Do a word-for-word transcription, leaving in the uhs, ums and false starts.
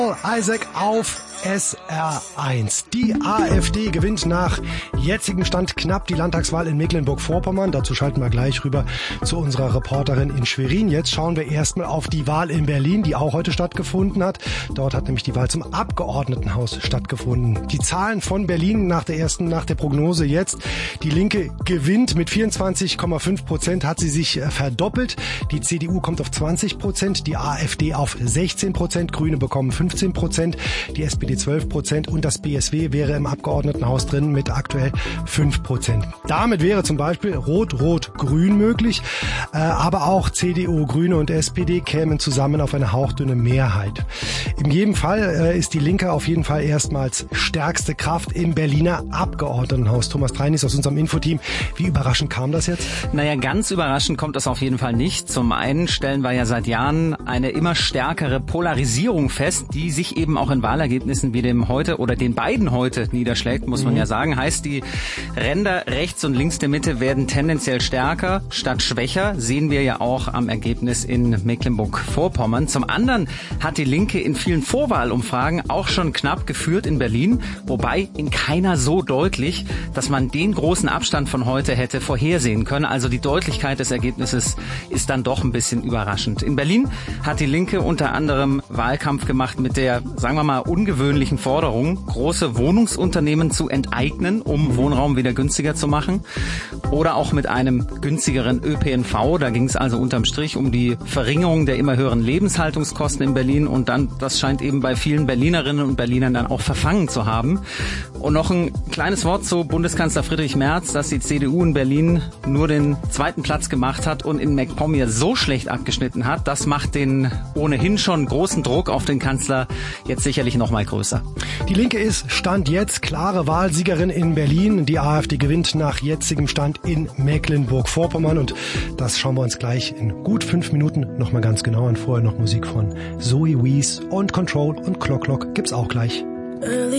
Isaac auf S R eins. Die AfD gewinnt nach jetzigem Stand knapp die Landtagswahl in Mecklenburg-Vorpommern. Dazu schalten wir gleich rüber zu unserer Reporterin in Schwerin. Jetzt schauen wir erstmal auf die Wahl in Berlin, die auch heute stattgefunden hat. Dort hat nämlich die Wahl zum Abgeordnetenhaus stattgefunden. Die Zahlen von Berlin nach der ersten, nach der Prognose jetzt. Die Linke gewinnt mit vierundzwanzig Komma fünf Prozent, hat sie sich verdoppelt. Die C D U kommt auf zwanzig Prozent, die AfD auf sechzehn Prozent, Grüne bekommen fünfzehn Prozent, die S P D zwölf Prozent und das B S W wäre im Abgeordnetenhaus drin mit aktuell fünf Prozent. Damit wäre zum Beispiel Rot-Rot-Grün möglich, äh, aber auch C D U, Grüne und S P D kämen zusammen auf eine hauchdünne Mehrheit. In jedem Fall äh, ist die Linke auf jeden Fall erstmals stärkste Kraft im Berliner Abgeordnetenhaus. Thomas Treinis aus unserem Infoteam. Wie überraschend kam das jetzt? Naja, ganz überraschend kommt das auf jeden Fall nicht. Zum einen stellen wir ja seit Jahren eine immer stärkere Polarisierung fest, die sich eben auch in Wahlergebnissen wie dem heute oder den beiden heute niederschlägt, muss man mhm. ja sagen. Heißt, die Ränder rechts und links der Mitte werden tendenziell stärker statt schwächer. Sehen wir ja auch am Ergebnis in Mecklenburg-Vorpommern. Zum anderen hat die Linke in vielen Vorwahlumfragen auch schon knapp geführt in Berlin, wobei in keiner so deutlich, dass man den großen Abstand von heute hätte vorhersehen können. Also die Deutlichkeit des Ergebnisses ist dann doch ein bisschen überraschend. In Berlin hat die Linke unter anderem Wahlkampf gemacht mit der, sagen wir mal, ungewöhnlichen Forderung, große Wohnungsunternehmen zu enteignen, um Wohnraum wieder günstiger zu machen. Oder auch mit einem günstigeren Ö P N V. Da ging es also unterm Strich um die Verringerung der immer höheren Lebenshaltungskosten in Berlin. Und dann, das scheint eben bei vielen Berlinerinnen und Berlinern dann auch verfangen zu haben. Und noch ein kleines Wort zu Bundeskanzler Friedrich Merz, dass die C D U in Berlin nur den zweiten Platz gemacht hat und in MacPom so schlecht abgeschnitten hat. Das macht den ohnehin schon großen Druck auf den Kanzler jetzt sicherlich noch mal größer. Die Linke ist Stand jetzt klare Wahlsiegerin in Berlin. Die AfD gewinnt nach jetzigem Stand in Mecklenburg-Vorpommern. Und das schauen wir uns gleich in gut fünf Minuten nochmal ganz genau an. Vorher noch Musik von Zoe Wees und Control und Clock Clock gibt's auch gleich.